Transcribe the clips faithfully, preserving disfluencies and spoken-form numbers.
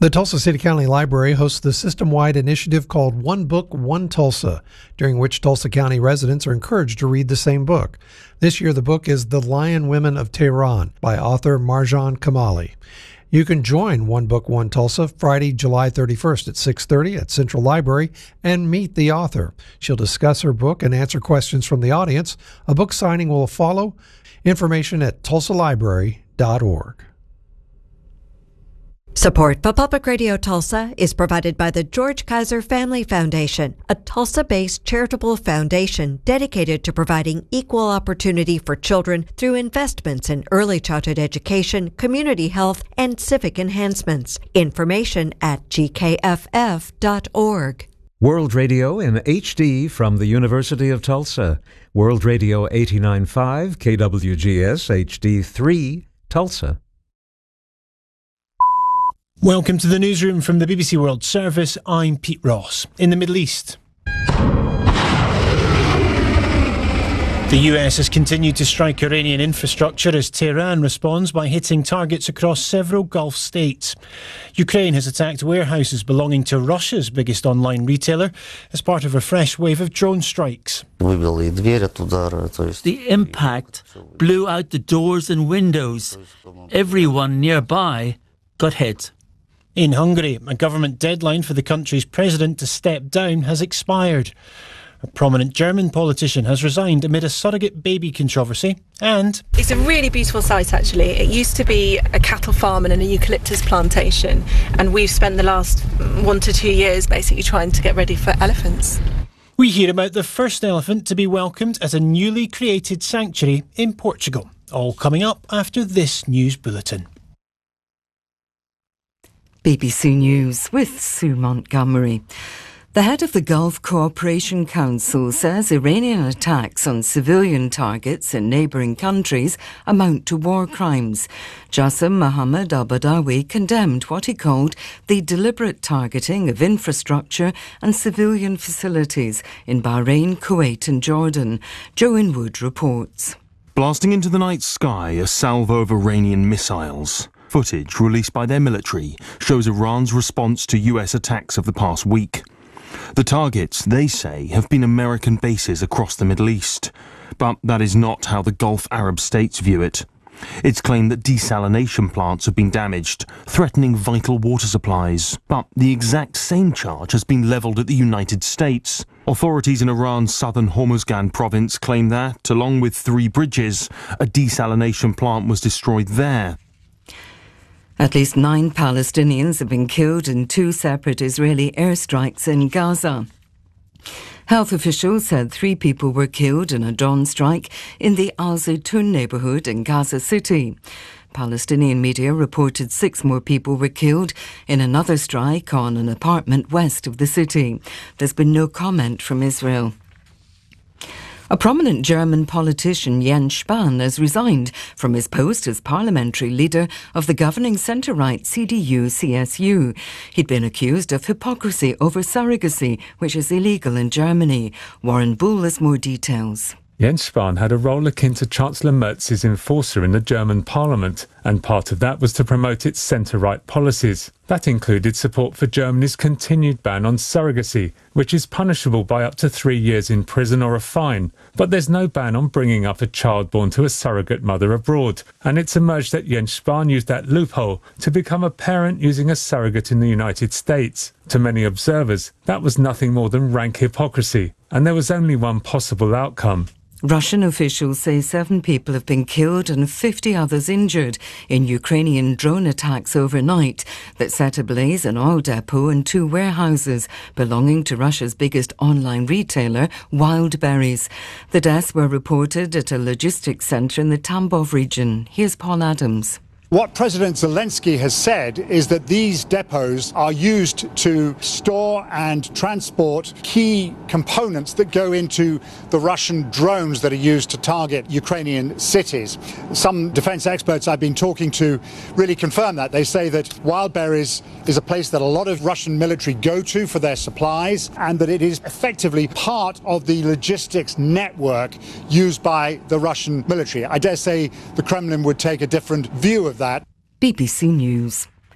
The Tulsa City County Library hosts the system-wide initiative called One Book, One Tulsa, during which Tulsa County residents are encouraged to read the same book. This year, the book is The Lion Women of Tehran by author Marjan Kamali. You can join One Book, One Tulsa Friday, July thirty-first at six thirty at Central Library and meet the author. She'll discuss her book and answer questions from the audience. A book signing will follow. Information at tulsa library dot org. Support for Public Radio Tulsa is provided by the George Kaiser Family Foundation, a Tulsa-based charitable foundation dedicated to providing equal opportunity for children through investments in early childhood education, community health, and civic enhancements. Information at g k f f dot org. World Radio in H D from the University of Tulsa. World Radio eighty-nine point five, K W G S H D three, Tulsa. Welcome to the newsroom from the B B C World Service. I'm Pete Ross. In the Middle East, the U S has continued to strike Iranian infrastructure as Tehran responds by hitting targets across several Gulf states. Ukraine has attacked warehouses belonging to Russia's biggest online retailer as part of a fresh wave of drone strikes. The impact blew out the doors and windows. Everyone nearby got hit. In Hungary, a government deadline for the country's president to step down has expired. A prominent German politician has resigned amid a surrogate baby controversy, and it's a really beautiful site actually. It used to be a cattle farm and an eucalyptus plantation, and we've spent the last one to two years basically trying to get ready for elephants. We hear about the first elephant to be welcomed at a newly created sanctuary in Portugal. All coming up after this news bulletin. B B C News with Sue Montgomery. The head of the Gulf Cooperation Council says Iranian attacks on civilian targets in neighbouring countries amount to war crimes. Jassim Mohammed al-Badawi condemned what he called the deliberate targeting of infrastructure and civilian facilities in Bahrain, Kuwait and Jordan. Joe Inwood reports. Blasting into the night sky, a salvo of Iranian missiles. Footage released by their military shows Iran's response to U S attacks of the past week. The targets, they say, have been American bases across the Middle East. But that is not how the Gulf Arab states view it. It's claimed that desalination plants have been damaged, threatening vital water supplies. But the exact same charge has been levelled at the United States. Authorities in Iran's southern Hormuzgan province claim that, along with three bridges, a desalination plant was destroyed there. At least nine Palestinians have been killed in two separate Israeli airstrikes in Gaza. Health officials said three people were killed in a drone strike in the Al Zaytun neighbourhood in Gaza City. Palestinian media reported six more people were killed in another strike on an apartment west of the city. There's been no comment from Israel. A prominent German politician, Jens Spahn, has resigned from his post as parliamentary leader of the governing centre-right C D U C S U. He'd been accused of hypocrisy over surrogacy, which is illegal in Germany. Warren Bull has more details. Jens Spahn had a role akin to Chancellor Merz's enforcer in the German parliament, and part of that was to promote its centre-right policies. That included support for Germany's continued ban on surrogacy, which is punishable by up to three years in prison or a fine. But there's no ban on bringing up a child born to a surrogate mother abroad, and it's emerged that Jens Spahn used that loophole to become a parent using a surrogate in the United States. To many observers, that was nothing more than rank hypocrisy, and there was only one possible outcome. Russian officials say seven people have been killed and fifty others injured in Ukrainian drone attacks overnight that set ablaze an oil depot and two warehouses belonging to Russia's biggest online retailer, Wildberries. The deaths were reported at a logistics centre in the Tambov region. Here's Paul Adams. What President Zelensky has said is that these depots are used to store and transport key components that go into the Russian drones that are used to target Ukrainian cities. Some defense experts I've been talking to really confirm that. They say that Wildberries is a place that a lot of Russian military go to for their supplies, and that it is effectively part of the logistics network used by the Russian military. I dare say the Kremlin would take a different view of that. B B C News.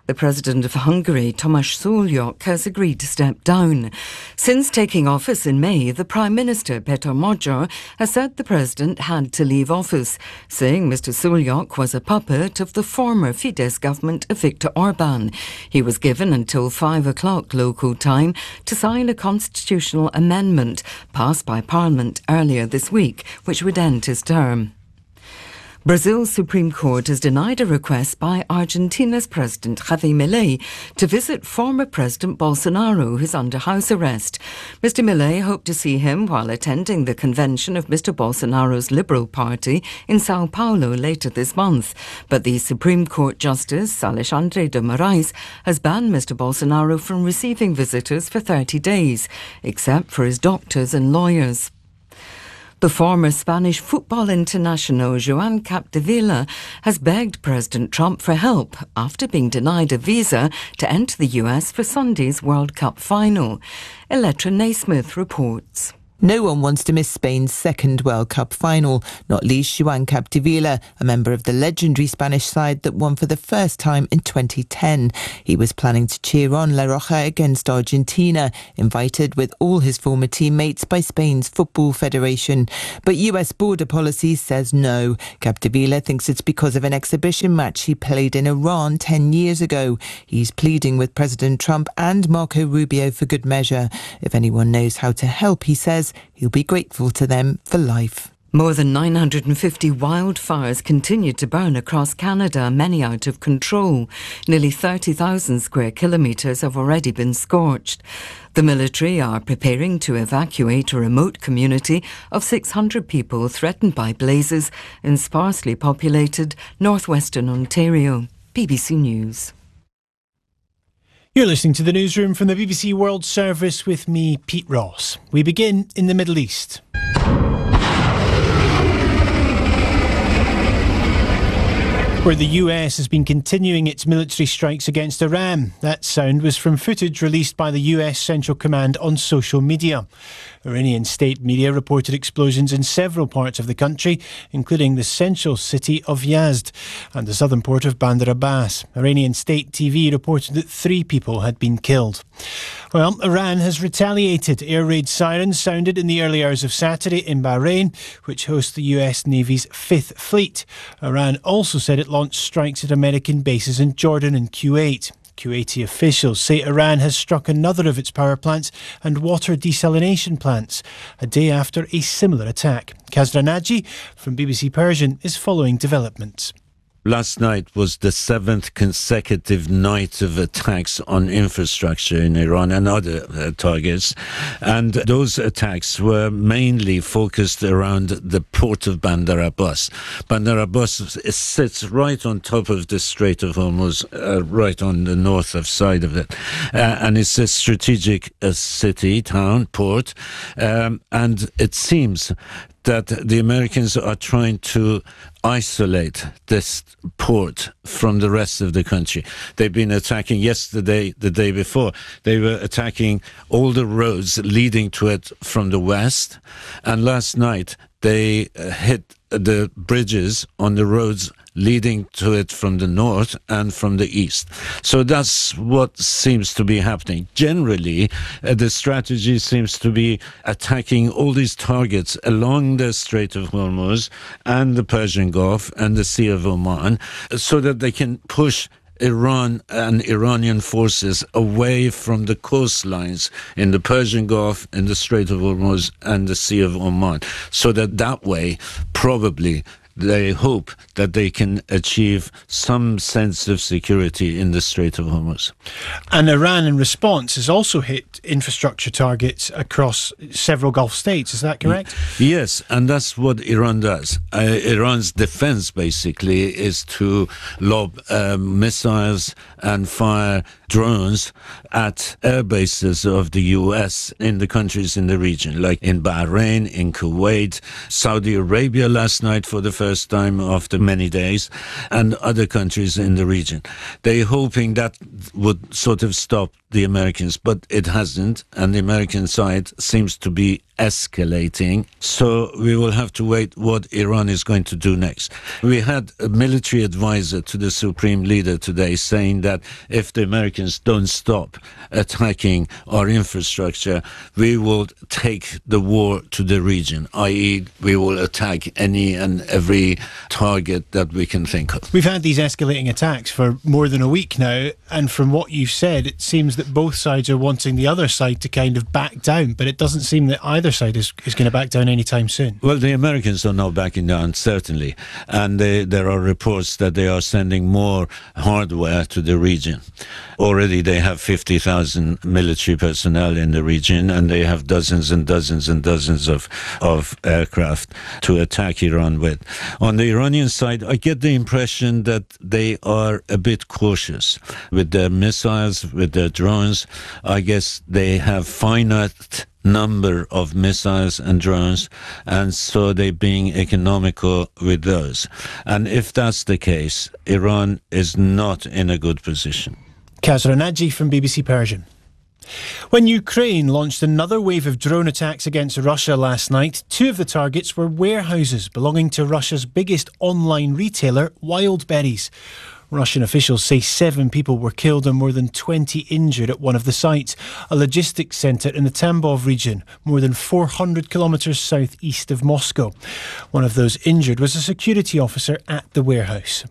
The president of Hungary, Tamás Szúlyog, has agreed to step down. Since taking office in May, the Prime Minister, Péter Magyar, has said the president had to leave office, saying Mister Szúlyog was a puppet of the former Fidesz government of Viktor Orbán. He was given until five o'clock local time to sign a constitutional amendment passed by Parliament earlier this week, which would end his term. Brazil's Supreme Court has denied a request by Argentina's President Javier Milei to visit former President Bolsonaro, who's under house arrest. Mister Milei hoped to see him while attending the convention of Mister Bolsonaro's Liberal Party in Sao Paulo later this month. But the Supreme Court Justice, Alexandre de Moraes, has banned Mister Bolsonaro from receiving visitors for thirty days, except for his doctors and lawyers. The former Spanish football international Joan Capdevila has begged President Trump for help after being denied a visa to enter the U S for Sunday's World Cup final. Electra Naismith reports. No one wants to miss Spain's second World Cup final, not least Joan Capdevila, a member of the legendary Spanish side that won for the first time in twenty ten. He was planning to cheer on La Roja against Argentina, invited with all his former teammates by Spain's Football Federation. But U S border policy says no. Capdevila thinks it's because of an exhibition match he played in Iran ten years ago. He's pleading with President Trump and Marco Rubio for good measure. If anyone knows how to help, he says, he'll be grateful to them for life. More than nine hundred fifty wildfires continue to burn across Canada, many out of control. Nearly thirty thousand square kilometres have already been scorched. The military are preparing to evacuate a remote community of six hundred people threatened by blazes in sparsely populated northwestern Ontario. B B C News. You're listening to the newsroom from the B B C World Service with me, Pete Ross. We begin in the Middle East. Where the U S has been continuing its military strikes against Iran. That sound was from footage released by the U S Central Command on social media. Iranian state media reported explosions in several parts of the country, including the central city of Yazd and the southern port of Bandar Abbas. Iranian state T V reported that three people had been killed. Well, Iran has retaliated. Air raid sirens sounded in the early hours of Saturday in Bahrain, which hosts the U S Navy's Fifth Fleet. Iran also said it launched strikes at American bases in Jordan and Kuwait. Kuwaiti officials say Iran has struck another of its power plants and water desalination plants, a day after a similar attack. Kazra Naji from B B C Persian is following developments. Last night was the seventh consecutive night of attacks on infrastructure in Iran and other uh, targets. And those attacks were mainly focused around the port of Bandar Abbas. Bandar Abbas sits right on top of the Strait of Hormuz, uh, right on the north of side of it. Uh, and it's a strategic uh, city, town, port. Um, and it seems that the Americans are trying to isolate this port from the rest of the country. They've been attacking yesterday, the day before. They were attacking all the roads leading to it from the west. And last night, they uh, hit the bridges on the roads leading to it from the north and from the east. So that's what seems to be happening. Generally, uh, the strategy seems to be attacking all these targets along the Strait of Hormuz and the Persian Gulf and the Sea of Oman so that they can push Iran and Iranian forces away from the coastlines in the Persian Gulf, in the Strait of Hormuz and the Sea of Oman, so that that way, probably, they hope that they can achieve some sense of security in the Strait of Hormuz. And Iran, in response, has also hit infrastructure targets across several Gulf states. Is that correct? Yes, and that's what Iran does. Uh, Iran's defense, basically, is to lob uh, missiles and fire drones at air bases of the U S in the countries in the region, like in Bahrain, in Kuwait, Saudi Arabia last night for the first time after many days, and other countries in the region. They're hoping that would sort of stop the Americans, but it hasn't, and the American side seems to be escalating. So we will have to wait what Iran is going to do next. We had a military advisor to the supreme leader today saying that if the Americans don't stop attacking our infrastructure, we will take the war to the region, that is we will attack any and every target that we can think of. We've had these escalating attacks for more than a week now, and from what you've said, it seems that both sides are wanting the other side to kind of back down, but it doesn't seem that either side is, is going to back down anytime soon. Well, the Americans are not backing down, certainly, and they, there are reports that they are sending more hardware to the region. Already they have fifty thousand military personnel in the region, and they have dozens and dozens and dozens of, of aircraft to attack Iran with. On the Iranian side, I get the impression that they are a bit cautious with their missiles, with their drones. I guess they have finite number of missiles and drones, and so they're being economical with those. And if that's the case, Iran is not in a good position. Kazra Naji from B B C Persian. When Ukraine launched another wave of drone attacks against Russia last night, two of the targets were warehouses belonging to Russia's biggest online retailer, Wildberries. Russian officials say seven people were killed and more than twenty injured at one of the sites, a logistics centre in the Tambov region, more than four hundred kilometres southeast of Moscow. One of those injured was a security officer at the warehouse.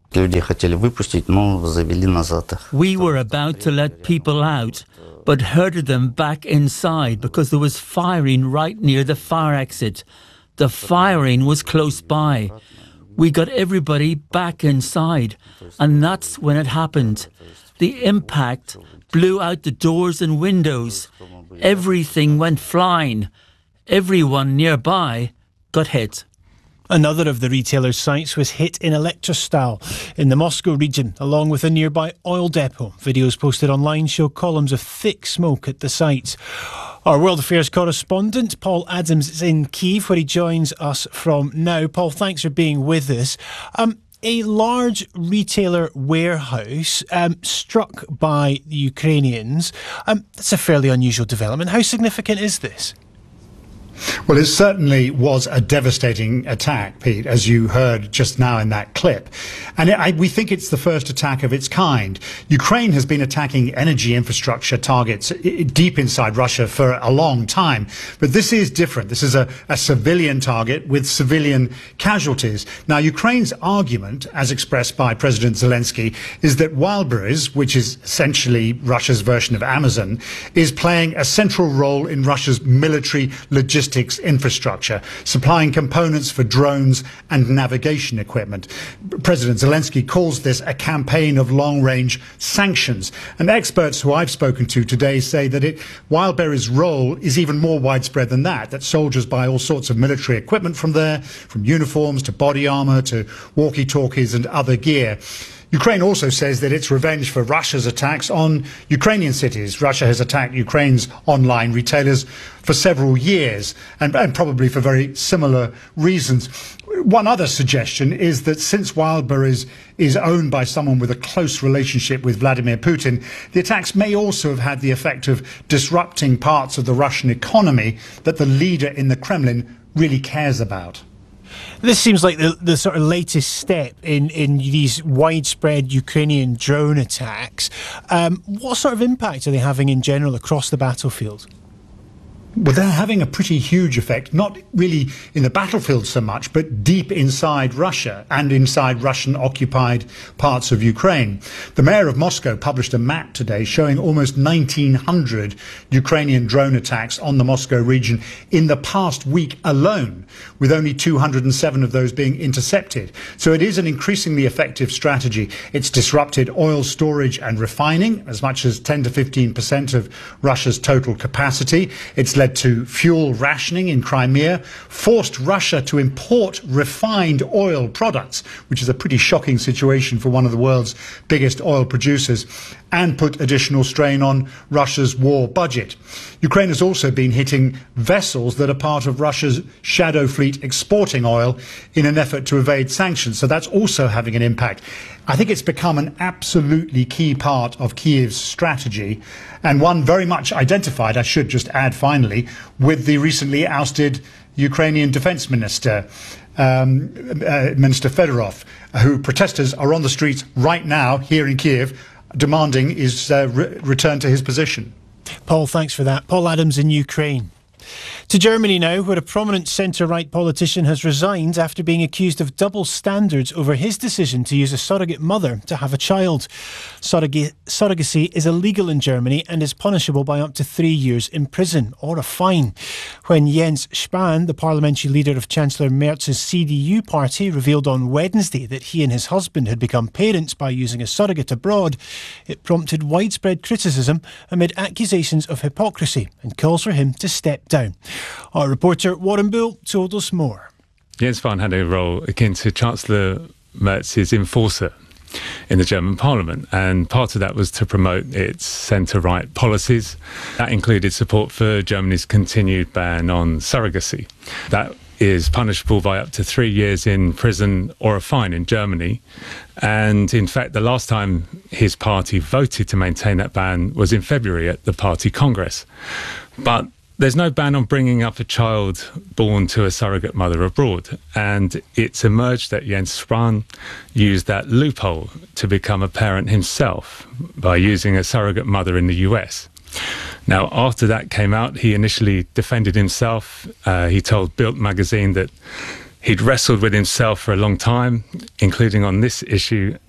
We were about to let people out, but herded them back inside because there was firing right near the fire exit. The firing was close by. We got everybody back inside, and that's when it happened. The impact blew out the doors and windows. Everything went flying. Everyone nearby got hit. Another of the retailer's sites was hit in Elektrostal in the Moscow region, along with a nearby oil depot. Videos posted online show columns of thick smoke at the site. Our World Affairs correspondent, Paul Adams, is in Kyiv, where he joins us from now. Paul, thanks for being with us. Um, a large retailer warehouse um, struck by the Ukrainians. Um, that's a fairly unusual development. How significant is this? Well, it certainly was a devastating attack, Pete, as you heard just now in that clip. And it, I, we think it's the first attack of its kind. Ukraine has been attacking energy infrastructure targets deep inside Russia for a long time. But this is different. This is a, a civilian target with civilian casualties. Now, Ukraine's argument, as expressed by President Zelensky, is that Wildberries, which is essentially Russia's version of Amazon, is playing a central role in Russia's military logistics infrastructure, supplying components for drones and navigation equipment. President Zelensky calls this a campaign of long-range sanctions. And experts who I've spoken to today say that it, Wildberries' role is even more widespread than that, that soldiers buy all sorts of military equipment from there, from uniforms to body armour to walkie-talkies and other gear. Ukraine also says that it's revenge for Russia's attacks on Ukrainian cities. Russia has attacked Ukraine's online retailers for several years, and, and probably for very similar reasons. One other suggestion is that since Wildberries is owned by someone with a close relationship with Vladimir Putin, the attacks may also have had the effect of disrupting parts of the Russian economy that the leader in the Kremlin really cares about. This seems like the, the sort of latest step in, in these widespread Ukrainian drone attacks. Um, what sort of impact are they having in general across the battlefield? Well, they're having a pretty huge effect, not really in the battlefield so much, but deep inside Russia and inside Russian-occupied parts of Ukraine. The mayor of Moscow published a map today showing almost nineteen hundred Ukrainian drone attacks on the Moscow region in the past week alone, with only two hundred seven of those being intercepted. So it is an increasingly effective strategy. It's disrupted oil storage and refining, as much as ten to fifteen percent of Russia's total capacity. It's led led to fuel rationing in Crimea, forced Russia to import refined oil products, which is a pretty shocking situation for one of the world's biggest oil producers, and put additional strain on Russia's war budget. Ukraine has also been hitting vessels that are part of Russia's shadow fleet exporting oil in an effort to evade sanctions. So that's also having an impact. I think it's become an absolutely key part of Kyiv's strategy, and one very much identified, I should just add finally, with the recently ousted Ukrainian defense minister, um, uh, Minister Fedorov, who protesters are on the streets right now here in Kyiv demanding his uh, re- return to his position. Paul, thanks for that. Paul Adams in Ukraine. To Germany now, where a prominent centre-right politician has resigned after being accused of double standards over his decision to use a surrogate mother to have a child. Surrog- surrogacy is illegal in Germany and is punishable by up to three years in prison or a fine. When Jens Spahn, the parliamentary leader of Chancellor Merz's C D U party, revealed on Wednesday that he and his husband had become parents by using a surrogate abroad, it prompted widespread criticism amid accusations of hypocrisy and calls for him to step down. Our reporter Warren Bull told us more. Jens Spahn had a role akin to Chancellor Merz's enforcer in the German parliament, and part of that was to promote its centre-right policies. That included support for Germany's continued ban on surrogacy. That is punishable by up to three years in prison or a fine in Germany. And in fact, the last time his party voted to maintain that ban was in February at the party congress. But there's no ban on bringing up a child born to a surrogate mother abroad, and it's emerged that Jens Spahn used that loophole to become a parent himself by using a surrogate mother in the U S. Now, after that came out, he initially defended himself. Uh, he told Bild magazine that he'd wrestled with himself for a long time, including on this issue,